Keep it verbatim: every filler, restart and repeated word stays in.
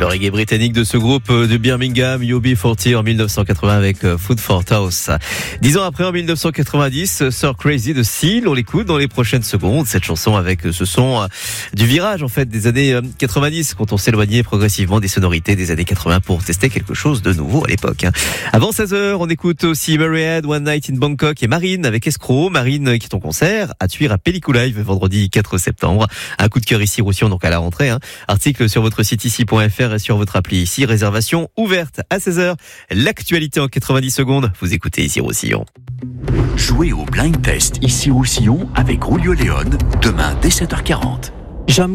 le reggae britannique de ce groupe de Birmingham, U B quarante en mille neuf cent quatre-vingts avec Food for Thought. Dix ans après, en mille neuf cent quatre-vingt-dix, sort Crazy de Seal. On l'écoute dans les prochaines secondes. Cette chanson avec ce son du virage en fait des années quatre-vingt-dix, quand on s'éloignait progressivement des sonorités des années quatre-vingts pour tester quelque chose de nouveau à l'époque. Avant seize heures, on écoute aussi Murray Head, One Night in Bangkok et Marine avec Escroc. Marine qui est en concert à Thuir à Pellicou Live vendredi quatre septembre. Un coup de cœur ici Roussillon donc à la rentrée. Hein. Article sur votre site ici point f r et sur votre appli ici. Réservation ouverte à seize heures. L'actualité en quatre-vingt-dix secondes. Vous écoutez ici Roussillon. Jouez au Blind Test ici Roussillon avec Rulio Léon demain dès sept heures quarante.